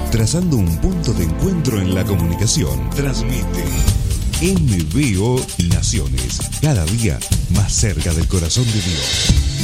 trazando un punto de encuentro en la comunicación. Transmite MBO Naciones, cada día más cerca del corazón de Dios.